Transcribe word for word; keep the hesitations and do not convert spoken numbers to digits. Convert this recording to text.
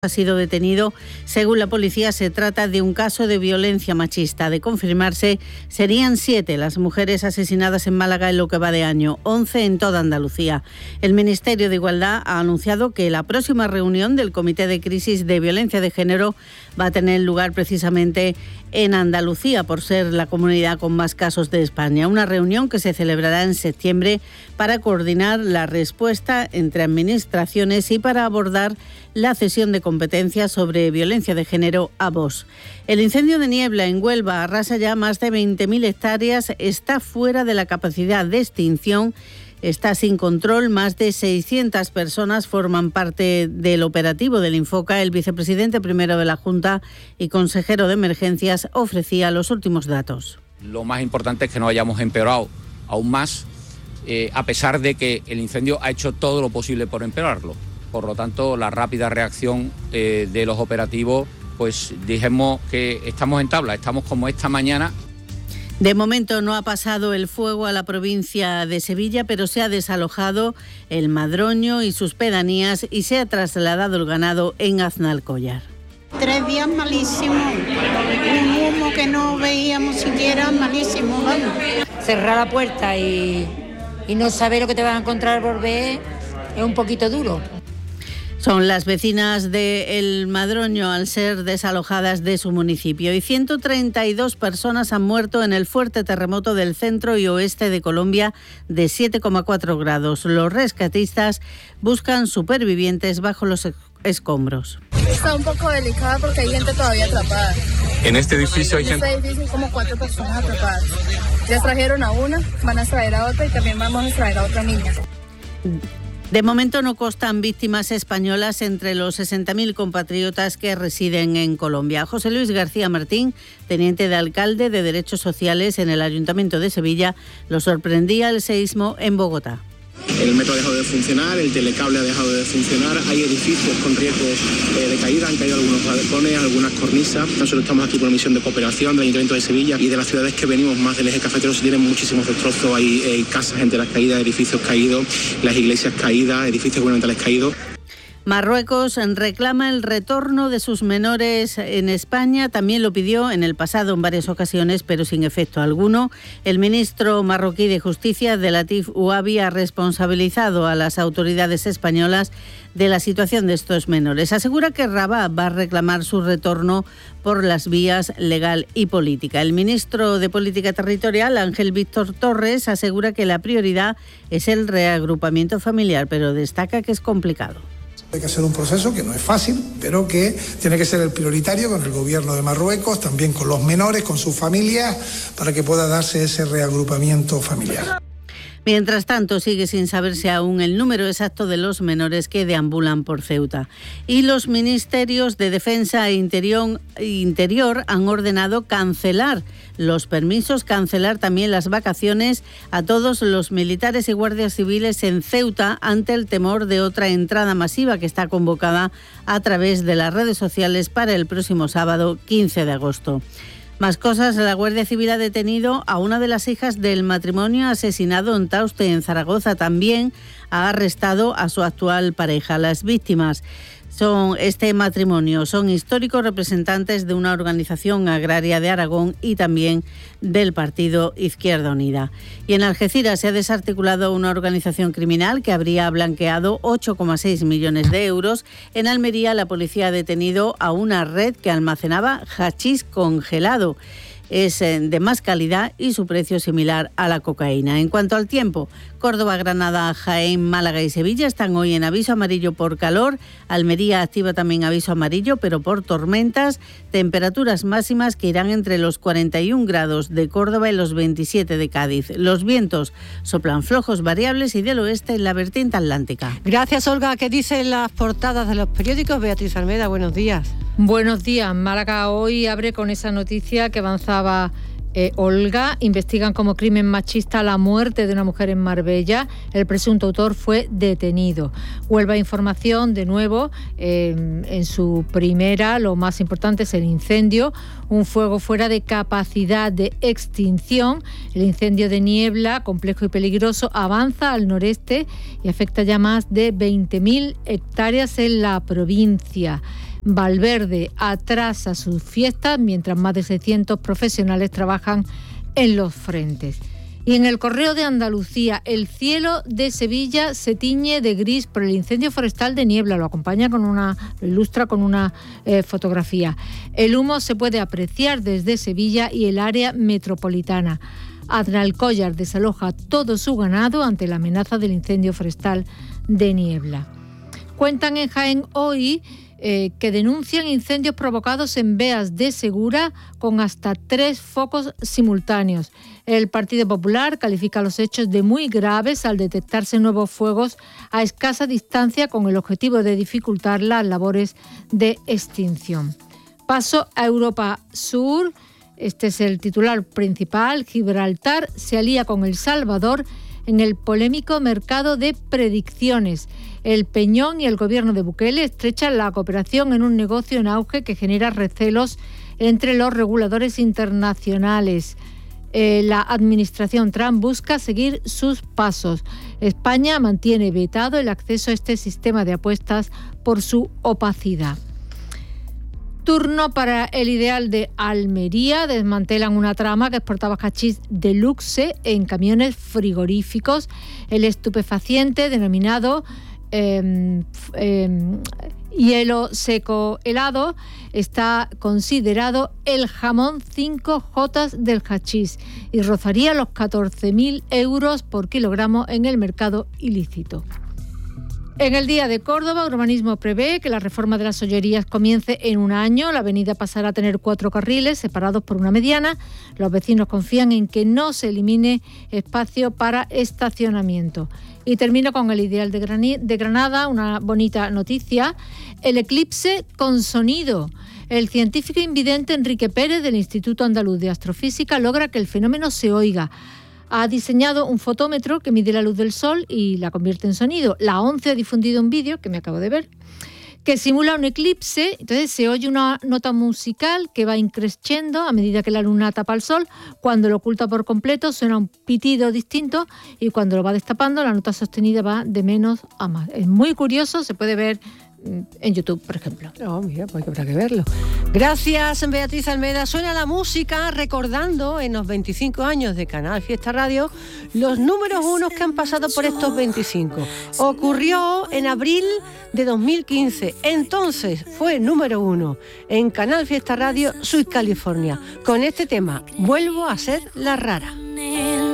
Ha sido detenido. Según la policía, se trata de un caso de violencia machista. De confirmarse, serían siete las mujeres asesinadas en Málaga en lo que va de año, once en toda Andalucía. El Ministerio de Igualdad ha anunciado que la próxima reunión del Comité de Crisis de Violencia de Género va a tener lugar precisamente en Andalucía, por ser la comunidad con más casos de España. Una reunión que se celebrará en septiembre para coordinar la respuesta entre administraciones y para abordar la cesión de competencias sobre violencia de género a Vox. El incendio de Niebla en Huelva arrasa ya más de veinte mil hectáreas, está fuera de la capacidad de extinción, está sin control. Más de seiscientas personas forman parte del operativo del Infoca. El vicepresidente primero de la Junta y consejero de Emergencias ofrecía los últimos datos. Lo más importante es que no hayamos empeorado aún más, eh, a pesar de que el incendio ha hecho todo lo posible por empeorarlo. Por lo tanto, la rápida reacción eh, de los operativos, pues dijimos que estamos en tabla, estamos como esta mañana. De momento no ha pasado el fuego a la provincia de Sevilla, pero se ha desalojado el Madroño y sus pedanías y se ha trasladado el ganado en Aznalcóllar. Tres días malísimos, un humo que no veíamos siquiera, malísimo, vamos. Cerrar la puerta y, y no saber lo que te vas a encontrar por ver es un poquito duro. Son las vecinas de El Madroño al ser desalojadas de su municipio. Y ciento treinta y dos personas han muerto en el fuerte terremoto del centro y oeste de Colombia de siete coma cuatro grados. Los rescatistas buscan supervivientes bajo los escombros. Está un poco delicada porque hay gente todavía atrapada. En este edificio hay gente... En este edificio hay como cuatro personas atrapadas. Ya trajeron a una, van a traer a otra y también vamos a traer a otra niña. De momento no constan víctimas españolas entre los sesenta mil compatriotas que residen en Colombia. José Luis García Martín, teniente de alcalde de Derechos Sociales en el Ayuntamiento de Sevilla, lo sorprendía el seísmo en Bogotá. El metro ha dejado de funcionar, el telecable ha dejado de funcionar, hay edificios con riesgo eh, de caída, han caído algunos balcones, algunas cornisas. Nosotros estamos aquí por una misión de cooperación del Ayuntamiento de Sevilla y de las ciudades que venimos más del eje cafetero se tienen muchísimos destrozos, hay eh, casas enteras caídas, edificios caídos, las iglesias caídas, edificios gubernamentales caídos. Marruecos reclama el retorno de sus menores en España. También lo pidió en el pasado en varias ocasiones, pero sin efecto alguno. El ministro marroquí de Justicia, Abdelatif Ouabi, ha responsabilizado a las autoridades españolas de la situación de estos menores. Asegura que Rabat va a reclamar su retorno por las vías legal y política. El ministro de Política Territorial, Ángel Víctor Torres, asegura que la prioridad es el reagrupamiento familiar, pero destaca que es complicado. Hay que hacer un proceso que no es fácil, pero que tiene que ser el prioritario con el gobierno de Marruecos, también con los menores, con sus familias, para que pueda darse ese reagrupamiento familiar. Mientras tanto, sigue sin saberse aún el número exacto de los menores que deambulan por Ceuta. Y los ministerios de Defensa e Interior, Interior han ordenado cancelar los permisos, cancelar también las vacaciones a todos los militares y guardias civiles en Ceuta ante el temor de otra entrada masiva que está convocada a través de las redes sociales para el próximo sábado quince de agosto. Más cosas, la Guardia Civil ha detenido a una de las hijas del matrimonio asesinado en Tauste, en Zaragoza. También ha arrestado a su actual pareja. Las víctimas son este matrimonio, son históricos representantes de una organización agraria de Aragón y también del partido Izquierda Unida. Y en Algeciras se ha desarticulado una organización criminal que habría blanqueado ocho coma seis millones de euros. En Almería la policía ha detenido a una red que almacenaba hachís congelado. Es de más calidad y su precio similar a la cocaína. En cuanto al tiempo, Córdoba, Granada, Jaén, Málaga y Sevilla están hoy en aviso amarillo por calor. Almería activa también aviso amarillo, pero por tormentas. Temperaturas máximas que irán entre los cuarenta y un grados de Córdoba y los veintisiete de Cádiz. Los vientos soplan flojos variables y del oeste en la vertiente atlántica. Gracias, Olga. ¿Qué dicen las portadas de los periódicos? Beatriz Almeda, buenos días. Buenos días. Málaga hoy abre con esa noticia que avanzaba eh, Olga. Investigan como crimen machista la muerte de una mujer en Marbella. El presunto autor fue detenido. Huelva Información, de nuevo, eh, en su primera, lo más importante es el incendio. Un fuego fuera de capacidad de extinción. El incendio de Niebla, complejo y peligroso, avanza al noreste y afecta ya más de veinte mil hectáreas en la provincia. Valverde atrasa sus fiestas mientras más de seiscientos profesionales trabajan en los frentes. Y en el Correo de Andalucía, el cielo de Sevilla se tiñe de gris por el incendio forestal de Niebla. Lo acompaña con una, lo ilustra con una eh, fotografía. El humo se puede apreciar desde Sevilla y el área metropolitana. Aznalcóllar desaloja todo su ganado ante la amenaza del incendio forestal de Niebla. Cuentan en Jaén hoy eh, que denuncian incendios provocados en Beas de Segura con hasta tres focos simultáneos. El Partido Popular califica los hechos de muy graves al detectarse nuevos fuegos a escasa distancia con el objetivo de dificultar las labores de extinción. Paso a Europa Sur. Este es el titular principal. Gibraltar se alía con El Salvador en el polémico mercado de predicciones. El Peñón y el gobierno de Bukele estrechan la cooperación en un negocio en auge que genera recelos entre los reguladores internacionales. Eh, la administración Trump busca seguir sus pasos. España mantiene vetado el acceso a este sistema de apuestas por su opacidad. Turno para el Ideal de Almería. Desmantelan una trama que exportaba hachís de luxe en camiones frigoríficos. El estupefaciente denominado eh, eh, hielo seco helado está considerado el jamón cinco jotas del hachís y rozaría los catorce mil euros por kilogramo en el mercado ilícito. En el Día de Córdoba, Urbanismo prevé que la reforma de las Ollerías comience en un año. La avenida pasará a tener cuatro carriles separados por una mediana. Los vecinos confían en que no se elimine espacio para estacionamiento. Y termino con el Ideal de, Grani- de Granada, una bonita noticia. El eclipse con sonido. El científico invidente Enrique Pérez del Instituto Andaluz de Astrofísica logra que el fenómeno se oiga. Ha diseñado un fotómetro que mide la luz del sol y la convierte en sonido. La ONCE ha difundido un vídeo, que me acabo de ver, que simula un eclipse. Entonces se oye una nota musical que va increciendo a medida que la luna tapa el sol. Cuando lo oculta por completo suena un pitido distinto y cuando lo va destapando la nota sostenida va de menos a más. Es muy curioso, se puede ver en YouTube, por ejemplo. Oh, mira, pues habrá que verlo. Gracias, Beatriz Almeda. Suena la música recordando en los veinticinco años de Canal Fiesta Radio los números unos que han pasado por estos veinticinco. Ocurrió en abril de dos mil quince. Entonces fue número uno en Canal Fiesta Radio Sweet California con este tema, Vuelvo a ser la rara.